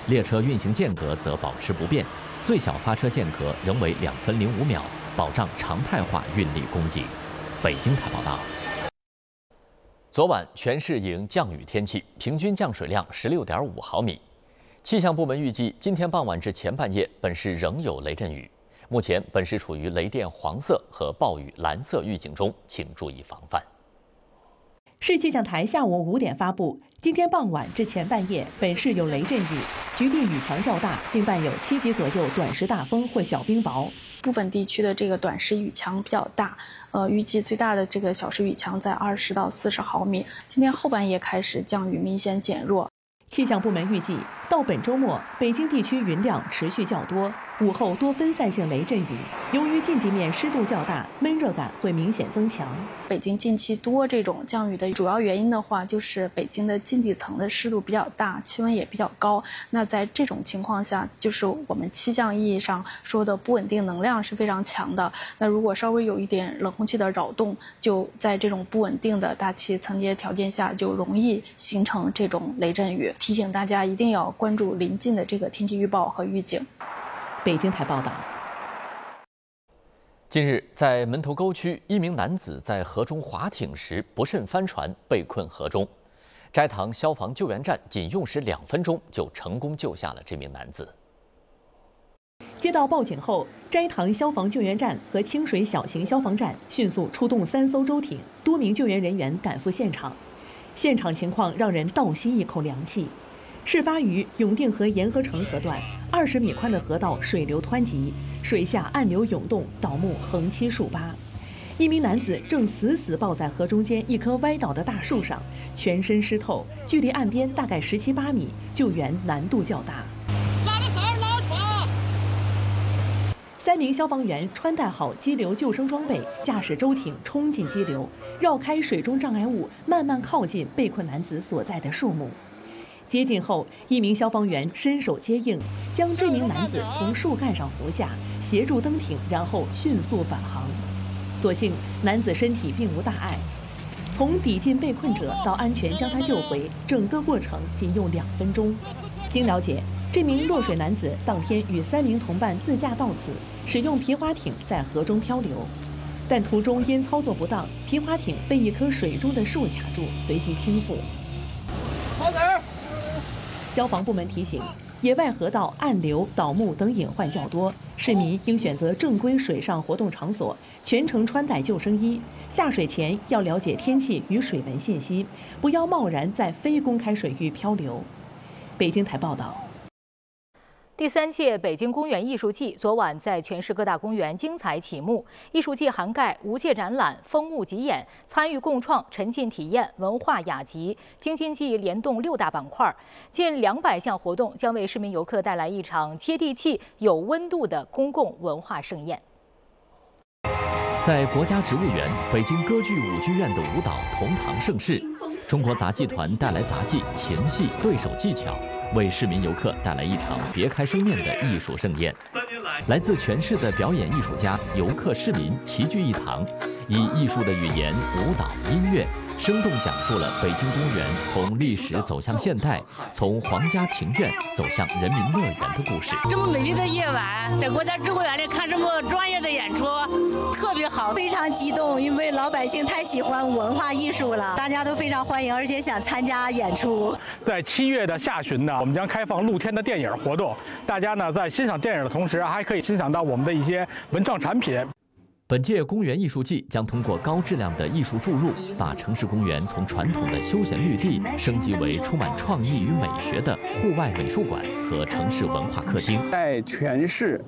列车运行间隔则保持不变，最小发车间隔仍为2分05秒，保障常态化运力供给。北京台报道。昨晚全市迎降雨天气，平均降水量16.5毫米。气象部门预计，今天傍晚至前半夜，本市仍有雷阵雨。目前，本市处于雷电黄色和暴雨蓝色预警中，请注意防范。 市气象台下午5点发布，今天傍晚至前半夜，本市有雷阵雨，局地雨强较大，并伴有7级左右短时大风或小冰雹。 部分地区的这个短时雨强比较大，预计最大的这个小时雨强在20到40毫米。今天后半夜开始降雨明显减弱。 气象部门预计，到本周末，北京地区云量持续较多，午后多分散性雷阵雨。由于近地面湿度较大，闷热感会明显增强。 北京近期多这种降雨的主要原因的话，就是北京的近地层的湿度比较大，气温也比较高。那在这种情况下，就是我们气象意义上说的不稳定能量是非常强的。那如果稍微有一点冷空气的扰动，就在这种不稳定的大气层阶条件下，就容易形成这种雷阵雨。提醒大家一定要关注临近的这个天气预报和预警。 北京台报道。 近日，在门头沟区，一名男子在河中划艇时不慎翻船，被困河中。斋堂消防救援站仅用时2分钟就成功救下了这名男子。 接到报警后，斋堂消防救援站和清水小型消防站迅速出动3艘舟艇，多名救援人员赶赴现场。现场情况让人倒吸一口凉气。事发于永定河沿河城河段，20米宽的河道水流湍急，水下暗流涌动，倒木横七竖八。一名男子正死死抱在河中间一棵歪倒的大树上，全身湿透，距离岸边大概17、8米，救援难度较大。 拉着伞，拉船。 3名消防员穿戴好激流救生装备，驾驶舟艇冲进激流，绕开水中障碍物，慢慢靠近被困男子所在的树木。接近后，一名消防员伸手接应，将这名男子从树干上扶下，协助登艇，然后迅速返航。所幸男子身体并无大碍。从抵近被困者到安全将他救回，整个过程仅用2分钟。经了解，这名落水男子当天与3名同伴自驾到此，使用皮划艇在河中漂流，但途中因操作不当，皮划艇被一棵水中的树卡住，随即倾覆。 好点儿！ 消防部门提醒，野外河道暗流、倒木等隐患较多，市民应选择正规水上活动场所，全程穿戴救生衣。下水前要了解天气与水文信息，不要贸然在非公开水域漂流。北京台报道。 第3届北京公园艺术季昨晚在全市各大公园精彩启幕。艺术季涵盖无界展览、风物集演、参与共创、沉浸体验、文化雅集、京津冀联动6大板块，近200项活动将为市民游客带来一场接地气、有温度的公共文化盛宴。 在国家植物园，北京歌剧舞剧院的舞蹈同堂盛世，中国杂技团带来杂技、琴戏、对手技巧。为市民游客带来一场别开生面的艺术盛宴。来自全市的表演艺术家、游客、市民齐聚一堂，以艺术的语言、舞蹈、音乐，生动讲述了北京公园从历史走向现代，从皇家庭院走向人民乐园的故事。 这么美丽的夜晚，在国家植物园里看这么专业的演出，特别好， 非常激动，因为老百姓太喜欢文化艺术了，大家都非常欢迎，而且想参加演出。 在7月的下旬呢，我们将开放露天的电影活动，大家呢在欣赏电影的同时，还可以欣赏到我们的一些文创产品。 本届公园艺术季将通过高质量的艺术注入，把城市公园从传统的休闲绿地升级为充满创意与美学的户外美术馆和城市文化客厅。 在全市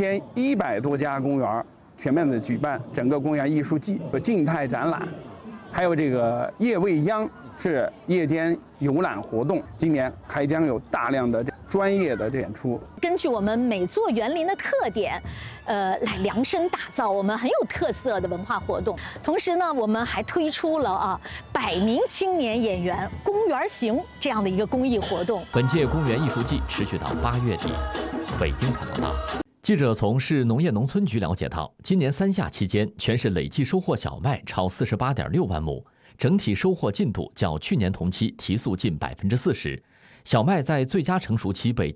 1100多家公园全面的举办整个公园艺术季和静态展览，还有这个夜未央是夜间游览活动，今年还将有大量的专业的演出。 根据我们每座园林的特点，来量身打造我们很有特色的文化活动。同时呢，我们还推出了100名青年演员公园行这样的一个公益活动。 本届公园艺术季持续到8月底。北京台报道。记者从市农业农村局了解到，今年3夏期间，全市累计收获小麦超48.6万亩，整体收获进度较去年同期提速近40%。小麦在最佳成熟期被